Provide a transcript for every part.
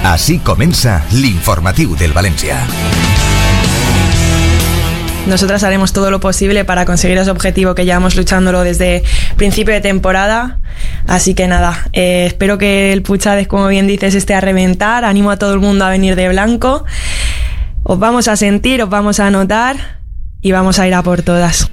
Així comença l'informatiu del València. Nosotras haremos todo lo posible para conseguir ese objetivo que llevamos luchándolo desde principio de temporada. Así que nada, espero que el Puchades, como bien dices, esté a reventar. Animo a todo el mundo a venir de blanco. Os vamos a sentir, os vamos a notar y vamos a ir a por todas.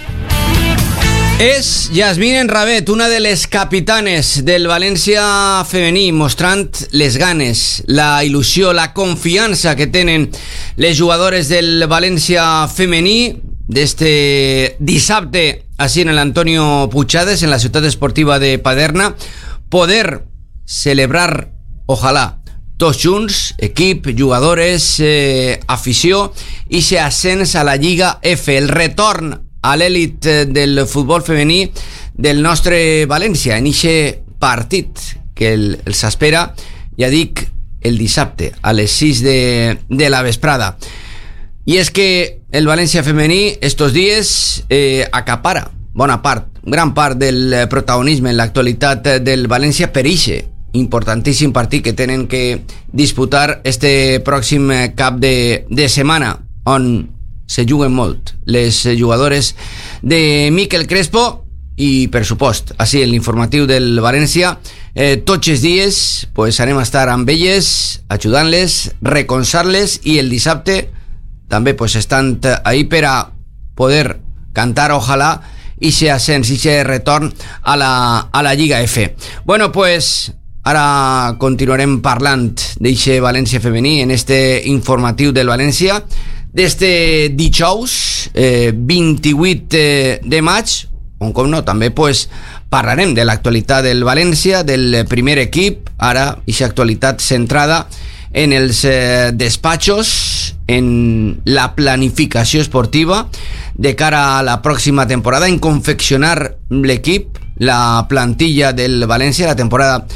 És Yasmine Rabet, una de les capitanes del València femení, mostrant les ganes, la il·lusió, la confiança que tenen les jugadores del València femení d'este dissabte així en l'Antonio Puchades, en la ciutat esportiva de Paterna, poder celebrar, ojalà, tots junts, equip, jugadores, afició, i se ascens a la Lliga F, el retorn a l'èlit del futbol femení del nostre València, en eixe partit que els espera, ja dic, el dissabte a les 6 de la vesprada. I és que el València femení estos dies acapara bona part, gran part del protagonisme en l'actualitat del València per eixe importantíssim partit que tenen que disputar este pròxim cap de setmana, on se juguen molt les jugadores de Miquel Crespo i, per supost, així en l'informatiu del València, tots els dies pues, anem a estar amb elles, ajudant-les, recolzar-les, i el dissabte també pues, estan ahí per a poder cantar, ojalà, i se ascens, i se retorn a la Lliga F. Bueno, pues ara continuarem parlant d'eixe València femení en este informatiu del València d'este dijous 28 de maig, on com no, també pues, parlarem de l'actualitat del València, del primer equip, ara eixa actualitat centrada en els despatxos, en la planificació esportiva de cara a la pròxima temporada, en confeccionar l'equip, la plantilla del València, la temporada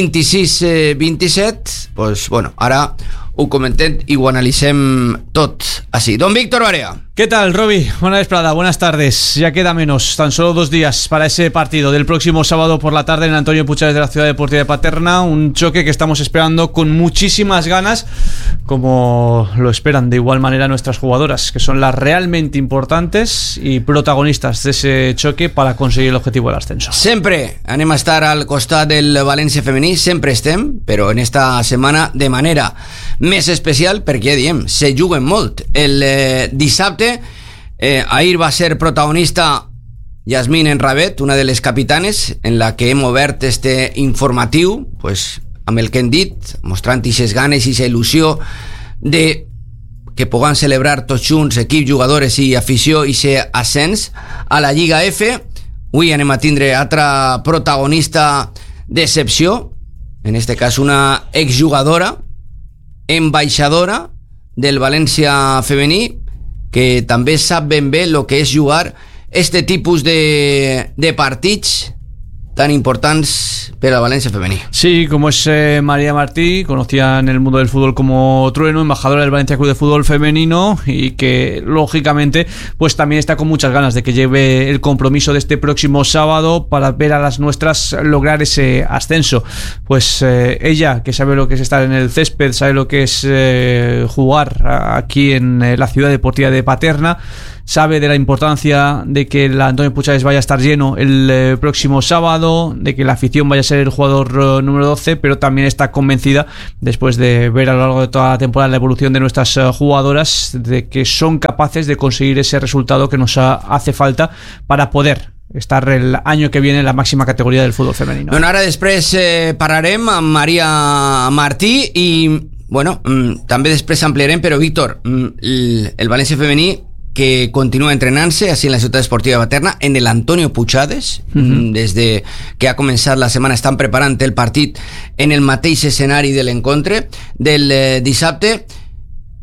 26-27, pues bueno, ara ho comentem i ho analitzem tot así. Don Víctor Barea. ¿Qué tal, Roby? Buena vesprada, buenas tardes. Ya queda menos, tan solo 2 días para ese partido del próximo sábado por la tarde en Antonio Puchades de la Ciudad Deportiva de Paterna. Un choque que estamos esperando con muchísimas ganas, como lo esperan de igual manera nuestras jugadoras, que son las realmente importantes y protagonistas de ese choque para conseguir el objetivo del ascenso. Sempre anem a estar al costat del València femení, sempre estem, però en esta setmana de manera més especial, perquè ja diem, se juguen molt. El dissabte, ahir va ser protagonista Yasmine Rabet, una de les capitanes, en la que hem obert este informatiu, pues, amb el que hem dit, mostrant ixes ganes i ixes il·lusió de que puguem celebrar tots junts, equip, jugadores i afició, i ser ascens a la Lliga F. Avui anem a tindre altra protagonista d'excepció, en este cas una exjugadora, ambaixadora del València femení, que també sap ben bé el que és jugar este tipus de partits tan importantes para Valencia femení. Sí, como es María Martí, conocida en el mundo del fútbol como Trueno, embajadora del Valencia Club de Fútbol Femenino, y que lógicamente pues también está con muchas ganas de que lleve el compromiso de este próximo sábado para ver a las nuestras lograr ese ascenso. Pues ella, que sabe lo que es estar en el césped, sabe lo que es jugar aquí en la ciudad deportiva de Paterna, sabe de la importancia de que el Antonio Puchades vaya a estar lleno el próximo sábado, de que la afición vaya a ser el jugador número 12, pero también está convencida, después de ver a lo largo de toda la temporada la evolución de nuestras jugadoras, de que son capaces de conseguir ese resultado que nos hace falta para poder estar el año que viene en la máxima categoría del fútbol femenino. Bueno, ara després parlarem amb Maria Martí i, bueno, també després ampliarem, però Víctor, el València femení que continúa entrenant-se así en la ciutat esportiva de Paterna, en el Antonio Puchades, desde que ha començat la setmana estan preparant el partit en el mateix escenari de l'encontre del dissabte,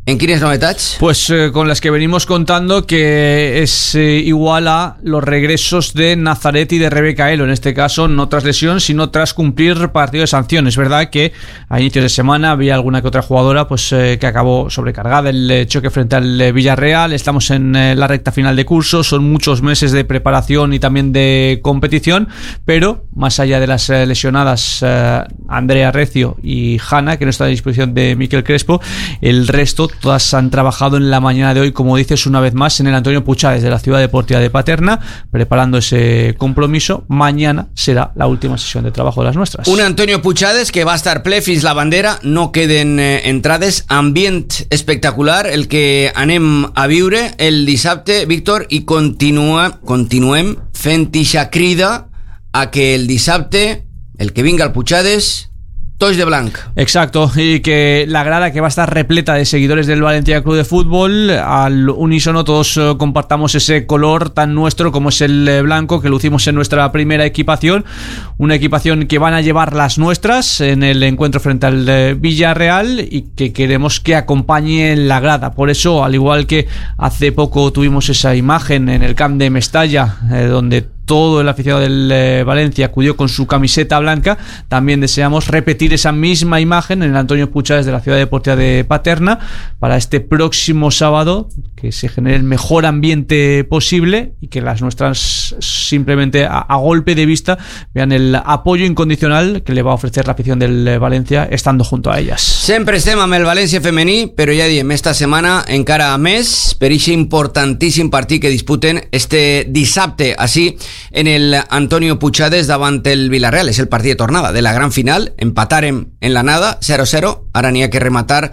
¿En quines novetats? Pues con las que venimos contando, que es igual a los regresos de Nazaret y de Rebeca Elo, en este caso no tras lesión, sino tras cumplir partido de sanción. Es verdad que a inicios de semana había alguna que otra jugadora pues que acabó sobrecargada el choque frente al Villarreal. Estamos en la recta final de curso, son muchos meses de preparación y también de competición, pero más allá de las lesionadas Andrea Recio y Hanna, que no está a disposición de Miquel Crespo, el resto todas han trabajado en la mañana de hoy, como dices, una vez más en el Antonio Puchades de la Ciudad Deportiva de Paterna, preparando ese compromiso. Mañana será la última sesión de trabajo de las nuestras. Un Antonio Puchades que va a estar ple fins la bandera, no queden entrades, ambient espectacular el que anem a viure el dissabte, Víctor, i continuem fent ixa crida a que el dissabte el que vinga al Puchades toix de blanc. Exacto, y que la grada, que va a estar repleta de seguidores del Valencia Club de Fútbol, al unísono todos compartamos ese color tan nuestro como es el blanco que lucimos en nuestra primera equipación, una equipación que van a llevar las nuestras en el encuentro frente al Villarreal y que queremos que acompañe la grada. Por eso, al igual que hace poco tuvimos esa imagen en el camp de Mestalla, donde todo el aficionado del Valencia acudió con su camiseta blanca, también deseamos repetir esa misma imagen en el Antonio Puchades de la Ciudad Deportiva de Paterna para este próximo sábado, que se genere el mejor ambiente posible y que las nuestras simplemente a golpe de vista vean el apoyo incondicional que le va a ofrecer la afición del Valencia estando junto a ellas. Sempre estem amb el València femení, però ja diem, esta setmana encara més per aquest importantíssim partit que disputen este dissabte, així en el Antonio Puchades davant el Villarreal. És el partit de tornada de la gran final. Empatarem en la nada, 0-0. Ara n'hi ha que rematar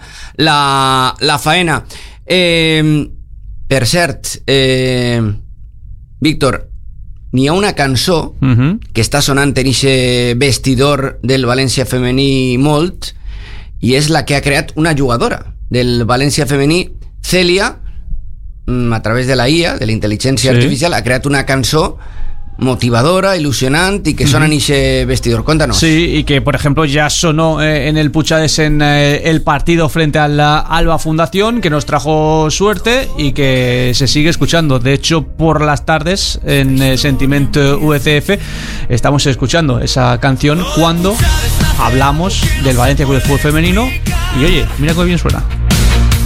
la faena. Per cert, Víctor, n'hi ha una cançó que està sonant en aquest vestidor del València femení molt, i és la que ha creat una jugadora del València femení, Cèlia, a través de la IA, de la intel·ligència artificial, ha creat una cançó motivadora, ilusionante y que suena en ese vestidor. Cuéntanos. Sí, y que por ejemplo ya sonó en el Puchades en el partido frente a la Alba Fundación, que nos trajo suerte y que se sigue escuchando. De hecho, por las tardes en Sentiment UCF estamos escuchando esa canción cuando hablamos del Valencia Club de Fútbol Femenino y oye, mira cómo bien suena.